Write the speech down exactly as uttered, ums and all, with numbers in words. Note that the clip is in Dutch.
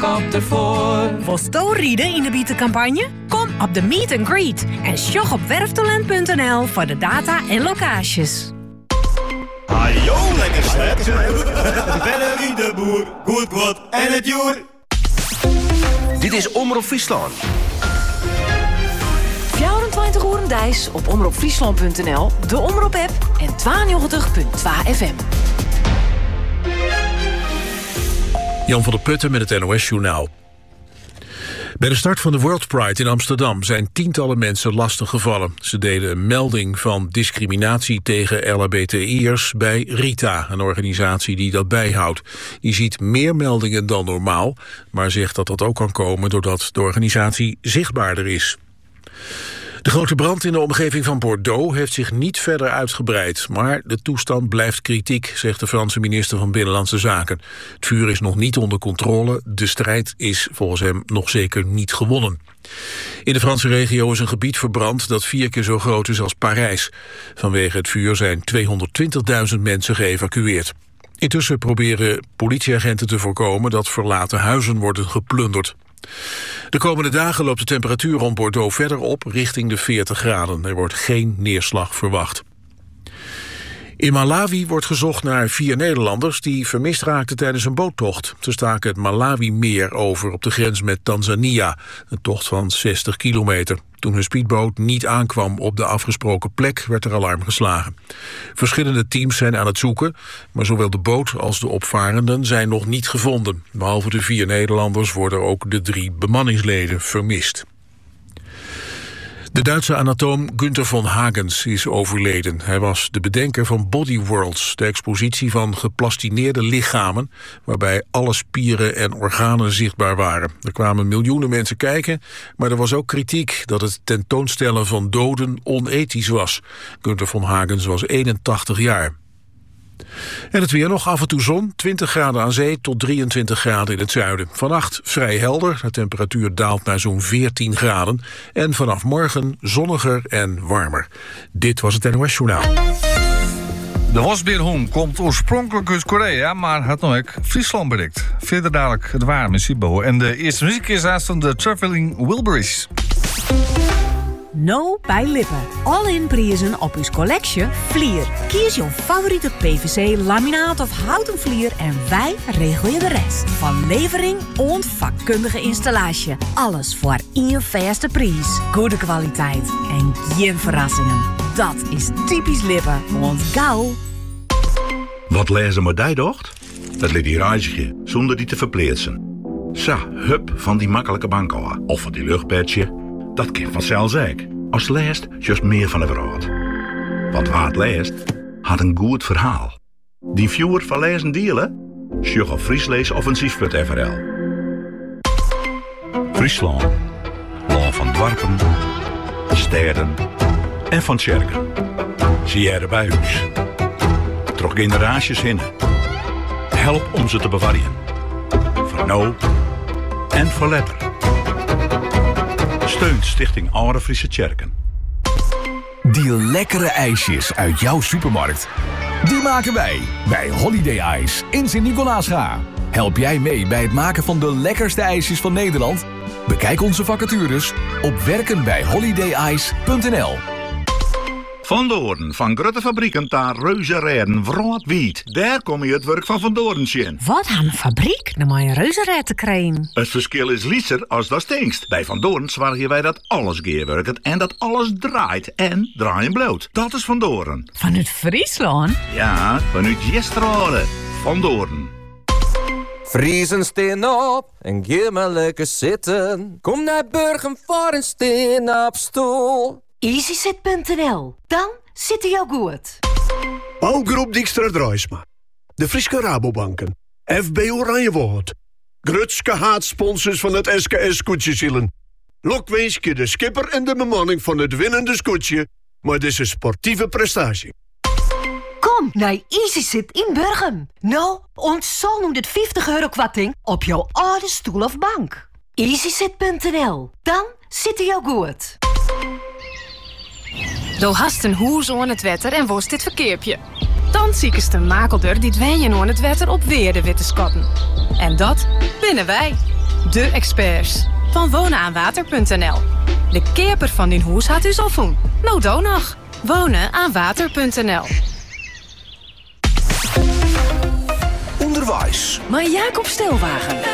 helikopter voor. Wil sto rieden in de bietencampagne? Kom op de Meet and Greet en sjog op werftalent punt n l voor de data en locaties. Ajo, lekker slet. Bellen wie de boer, goed wat en het joer. Dit is Omroep Friesland. vierentwintig uur dijs op omroep friesland punt n l, de Omroep-app en tweeënnegentig komma twee F M. Jan van der Putten met het N O S-journaal. Bij de start van de World Pride in Amsterdam zijn tientallen mensen lastiggevallen. Ze deden een melding van discriminatie tegen L H B T I'ers bij RITA, een organisatie die dat bijhoudt. Die ziet meer meldingen dan normaal, maar zegt dat dat ook kan komen doordat de organisatie zichtbaarder is. De grote brand in de omgeving van Bordeaux heeft zich niet verder uitgebreid, maar de toestand blijft kritiek, zegt de Franse minister van Binnenlandse Zaken. Het vuur is nog niet onder controle, de strijd is volgens hem nog zeker niet gewonnen. In de Franse regio is een gebied verbrand dat vier keer zo groot is als Parijs. Vanwege het vuur zijn tweehonderdtwintigduizend mensen geëvacueerd. Intussen proberen politieagenten te voorkomen dat verlaten huizen worden geplunderd. De komende dagen loopt de temperatuur rond Bordeaux verder op richting de veertig graden. Er wordt geen neerslag verwacht. In Malawi wordt gezocht naar vier Nederlanders die vermist raakten tijdens een boottocht. Ze staken het Malawi-meer over op de grens met Tanzania, een tocht van zestig kilometer. Toen hun speedboot niet aankwam op de afgesproken plek, werd er alarm geslagen. Verschillende teams zijn aan het zoeken, maar zowel de boot als de opvarenden zijn nog niet gevonden. Behalve de vier Nederlanders worden ook de drie bemanningsleden vermist. De Duitse anatoom Günther von Hagens is overleden. Hij was de bedenker van Body Worlds, de expositie van geplastineerde lichamen, waarbij alle spieren en organen zichtbaar waren. Er kwamen miljoenen mensen kijken, maar er was ook kritiek dat het tentoonstellen van doden onethisch was. Günther von Hagens was eenentachtig jaar. En het weer nog af en toe zon, twintig graden aan zee tot drieëntwintig graden in het zuiden. Vannacht vrij helder, de temperatuur daalt naar zo'n veertien graden. En vanaf morgen zonniger en warmer. Dit was het N O S-journaal. De wasbeerhoen komt oorspronkelijk uit Korea, maar had nog ook Friesland bereikt. Verder dadelijk het warm in Sibo. En de eerste muziek is haast van de Traveling Wilburys. No bij Lippen. All-in prijzen op uw collectie Vlier. Kies jouw favoriete P V C, laminaat of houten vlier en wij regelen je de rest. Van levering en vakkundige installatie. Alles voor één vaste prijs. Goede kwaliteit en geen verrassingen. Dat is typisch Lippen, want gauw. Wat lezen maar die docht? Dat liet die reisje, zonder die te verpleetsen. Sa, hup van die makkelijke bank af. Of van die luchtbedje. Dat kind vanzelf zeker. Als leest, juist meer van de wereld. Want waar het leest, had een goed verhaal. Die viewer van lezen delen? Sjug op friesleesoffensief punt f r l. Friesland. Land van dwarpen, steden en van tjerken. Zie jij er bij ons. Trok generaties in. Help om ze te bewaren. Voor nou en voor letter. Steunt Stichting Oude Friese Tjerken. Die lekkere ijsjes uit jouw supermarkt, die maken wij bij Holiday Ice in Sint-Nicolaasga. Help jij mee bij het maken van de lekkerste ijsjes van Nederland? Bekijk onze vacatures op werken bij holiday ice punt n l. Van Doorn, van grote fabrieken naar reuzenrijden, wrood-wiet. Daar kom je het werk van Van Doorn zien. Wat aan een fabriek? Dan moet je reuzenrad te krijgen. Het verschil is lieser als dat stinkst. Bij Van Doorn zorgen wij dat alles geerwerkt en dat alles draait en draaien bloot. Dat is Van Doorn. Vanuit Friesland? Ja, vanuit Jestrade. Van Doorn. Friesen steen op en ga maar lekker zitten. Kom naar Burgum voor een steen op stoel. easyzit punt n l. Dan zit hij jou goed. Bouwgroep Dijkstra Drijsma. De Friese Rabobanken. F B Oranjewoord. Grutske haatsponsors van het S K S-scootjesielen. Lokweeske de skipper en de bemanning van het winnende scootje. Maar dit is een sportieve prestatie. Kom naar easyzit in Burgum. Nou, ontzal honderdvijftig euro kwatting op jouw oude stoel of bank. easyzit punt n l. Dan zit hij jou goed. Do hast een hoes aan het wetter en worst dit verkeerpje. Dan ziekest een makelder die dwenjen aan het wetter op weer de witte skotten. En dat binnen wij. De experts van wonenaanwater punt n l. De keper van din huis had u al voen. Nou dan nog. wonenaanwater punt n l. Onderwijs. Maar Jacob Stelwagen.